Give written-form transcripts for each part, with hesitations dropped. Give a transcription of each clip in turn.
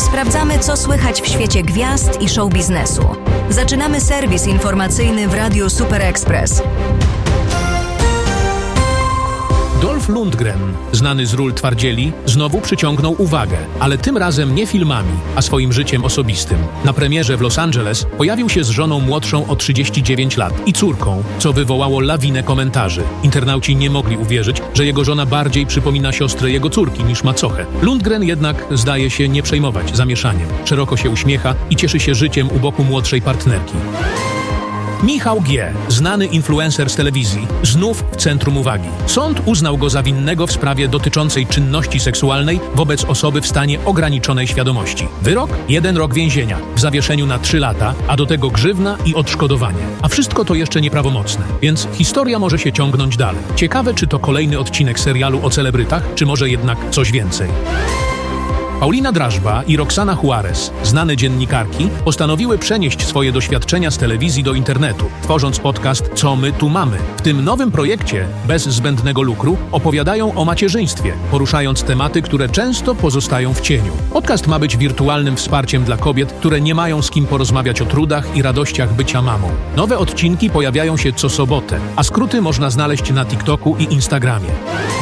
Sprawdzamy, co słychać w świecie gwiazd i show biznesu. Zaczynamy serwis informacyjny w Radiu Super Express. Dolph Lundgren, znany z ról twardzieli, znowu przyciągnął uwagę, ale tym razem nie filmami, a swoim życiem osobistym. Na premierze w Los Angeles pojawił się z żoną młodszą o 39 lat i córką, co wywołało lawinę komentarzy. Internauci nie mogli uwierzyć, że jego żona bardziej przypomina siostrę jego córki niż macochę. Lundgren jednak zdaje się nie przejmować zamieszaniem. Szeroko się uśmiecha i cieszy się życiem u boku młodszej partnerki. Michał G., znany influencer z telewizji, znów w centrum uwagi. Sąd uznał go za winnego w sprawie dotyczącej czynności seksualnej wobec osoby w stanie ograniczonej świadomości. Wyrok? 1 rok więzienia, w zawieszeniu na 3 lata, a do tego grzywna i odszkodowanie. A wszystko to jeszcze nieprawomocne, więc historia może się ciągnąć dalej. Ciekawe, czy to kolejny odcinek serialu o celebrytach, czy może jednak coś więcej. Paulina Drażba i Roxana Juarez, znane dziennikarki, postanowiły przenieść swoje doświadczenia z telewizji do internetu, tworząc podcast Co my tu mamy. W tym nowym projekcie, bez zbędnego lukru, opowiadają o macierzyństwie, poruszając tematy, które często pozostają w cieniu. Podcast ma być wirtualnym wsparciem dla kobiet, które nie mają z kim porozmawiać o trudach i radościach bycia mamą. Nowe odcinki pojawiają się co sobotę, a skróty można znaleźć na TikToku i Instagramie.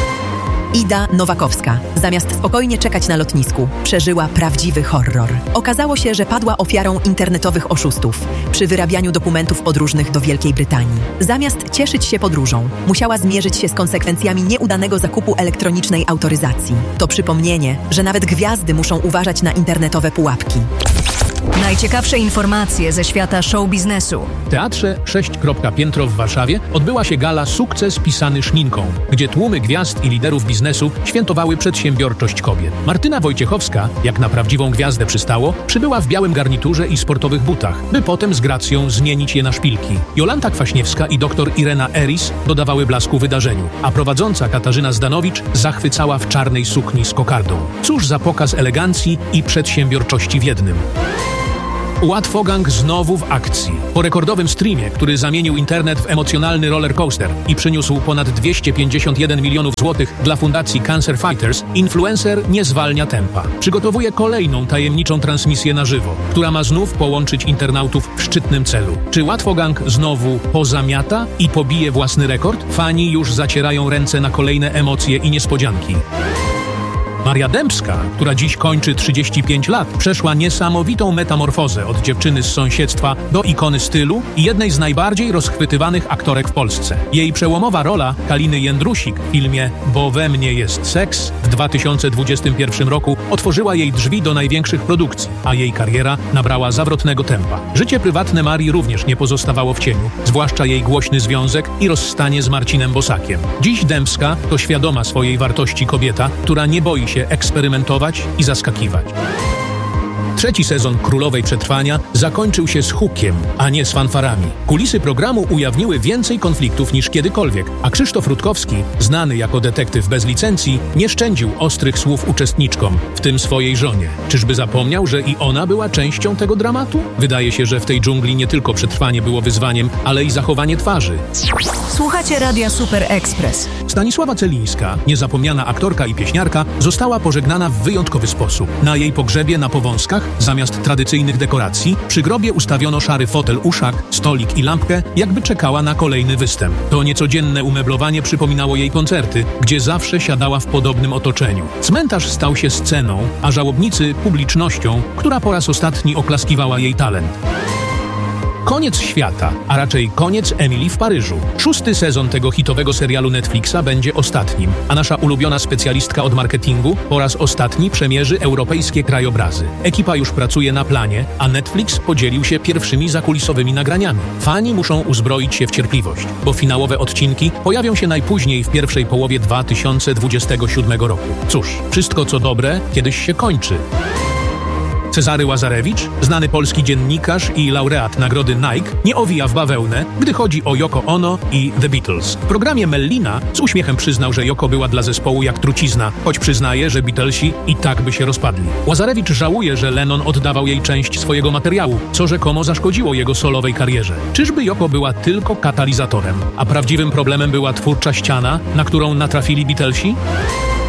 Ida Nowakowska, zamiast spokojnie czekać na lotnisku, przeżyła prawdziwy horror. Okazało się, że padła ofiarą internetowych oszustów przy wyrabianiu dokumentów podróżnych do Wielkiej Brytanii. Zamiast cieszyć się podróżą, musiała zmierzyć się z konsekwencjami nieudanego zakupu elektronicznej autoryzacji. To przypomnienie, że nawet gwiazdy muszą uważać na internetowe pułapki. Najciekawsze informacje ze świata show biznesu. W Teatrze 6. Piętro w Warszawie odbyła się gala Sukces pisany szminką, gdzie tłumy gwiazd i liderów biznesu świętowały przedsiębiorczość kobiet. Martyna Wojciechowska, jak na prawdziwą gwiazdę przystało, przybyła w białym garniturze i sportowych butach, by potem z gracją zmienić je na szpilki. Jolanta Kwaśniewska i dr Irena Eris dodawały blasku wydarzeniu, a prowadząca Katarzyna Zdanowicz zachwycała w czarnej sukni z kokardą. Cóż za pokaz elegancji i przedsiębiorczości w jednym. Łatwogang znowu w akcji. Po rekordowym streamie, który zamienił internet w emocjonalny rollercoaster i przyniósł ponad 251 milionów złotych dla fundacji Cancer Fighters, influencer nie zwalnia tempa. Przygotowuje kolejną tajemniczą transmisję na żywo, która ma znów połączyć internautów w szczytnym celu. Czy Łatwogang znowu pozamiata i pobije własny rekord? Fani już zacierają ręce na kolejne emocje i niespodzianki. Maria Dębska, która dziś kończy 35 lat, przeszła niesamowitą metamorfozę od dziewczyny z sąsiedztwa do ikony stylu i jednej z najbardziej rozchwytywanych aktorek w Polsce. Jej przełomowa rola Kaliny Jędrusik w filmie Bo we mnie jest seks w 2021 roku otworzyła jej drzwi do największych produkcji, a jej kariera nabrała zawrotnego tempa. Życie prywatne Marii również nie pozostawało w cieniu, zwłaszcza jej głośny związek i rozstanie z Marcinem Bosakiem. Dziś Dębska to świadoma swojej wartości kobieta, która nie boi się eksperymentować i zaskakiwać. 3. sezon Królowej Przetrwania zakończył się z hukiem, a nie z fanfarami. Kulisy programu ujawniły więcej konfliktów niż kiedykolwiek, a Krzysztof Rutkowski, znany jako detektyw bez licencji, nie szczędził ostrych słów uczestniczkom, w tym swojej żonie. Czyżby zapomniał, że i ona była częścią tego dramatu? Wydaje się, że w tej dżungli nie tylko przetrwanie było wyzwaniem, ale i zachowanie twarzy. Słuchacie Radia Super Express. Stanisława Celińska, niezapomniana aktorka i pieśniarka, została pożegnana w wyjątkowy sposób. Na jej pogrzebie na Powązkach zamiast tradycyjnych dekoracji przy grobie ustawiono szary fotel, uszak, stolik i lampkę, jakby czekała na kolejny występ. To niecodzienne umeblowanie przypominało jej koncerty, gdzie zawsze siadała w podobnym otoczeniu. Cmentarz stał się sceną, a żałobnicy publicznością, która po raz ostatni oklaskiwała jej talent. Koniec świata, a raczej koniec Emily w Paryżu. 6. sezon tego hitowego serialu Netflixa będzie ostatnim, a nasza ulubiona specjalistka od marketingu po raz ostatni przemierzy europejskie krajobrazy. Ekipa już pracuje na planie, a Netflix podzielił się pierwszymi zakulisowymi nagraniami. Fani muszą uzbroić się w cierpliwość, bo finałowe odcinki pojawią się najpóźniej w pierwszej połowie 2027 roku. Cóż, wszystko co dobre kiedyś się kończy. Cezary Łazarewicz, znany polski dziennikarz i laureat nagrody Nike, nie owija w bawełnę, gdy chodzi o Yoko Ono i The Beatles. W programie Mellina z uśmiechem przyznał, że Yoko była dla zespołu jak trucizna, choć przyznaje, że Beatlesi i tak by się rozpadli. Łazarewicz żałuje, że Lennon oddawał jej część swojego materiału, co rzekomo zaszkodziło jego solowej karierze. Czyżby Yoko była tylko katalizatorem, a prawdziwym problemem była twórcza ściana, na którą natrafili Beatlesi?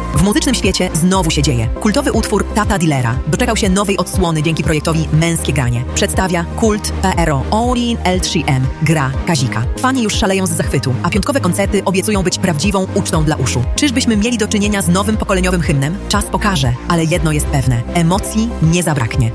W muzycznym świecie znowu się dzieje. Kultowy utwór Tata Dillera doczekał się nowej odsłony dzięki projektowi Męskie Granie. Przedstawia kult PRO All-in L3M gra Kazika. Fani już szaleją z zachwytu, a piątkowe koncerty obiecują być prawdziwą ucztą dla uszu. Czyżbyśmy mieli do czynienia z nowym pokoleniowym hymnem? Czas pokaże, ale jedno jest pewne. Emocji nie zabraknie.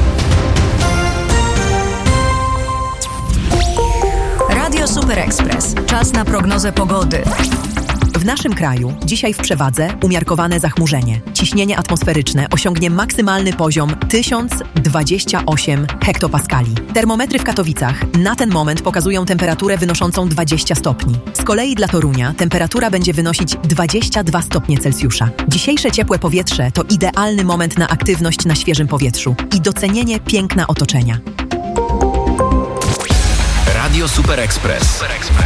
Radio Super Express. Czas na prognozę pogody. W naszym kraju dzisiaj w przewadze umiarkowane zachmurzenie. Ciśnienie atmosferyczne osiągnie maksymalny poziom 1028 hektopaskali. Termometry w Katowicach na ten moment pokazują temperaturę wynoszącą 20 stopni. Z kolei dla Torunia temperatura będzie wynosić 22 stopnie Celsjusza. Dzisiejsze ciepłe powietrze to idealny moment na aktywność na świeżym powietrzu i docenienie piękna otoczenia. Radio Super Express.